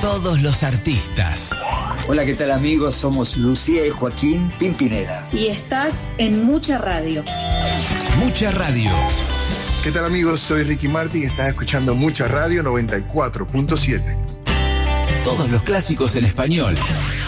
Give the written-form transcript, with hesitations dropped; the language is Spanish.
Todos los artistas. Hola, ¿qué tal amigos? Somos Lucía y Joaquín Pimpinela. Y estás en Mucha Radio. Mucha Radio. ¿Qué tal amigos? Soy Ricky Martin y estás escuchando Mucha Radio 94.7. Todos los clásicos en español.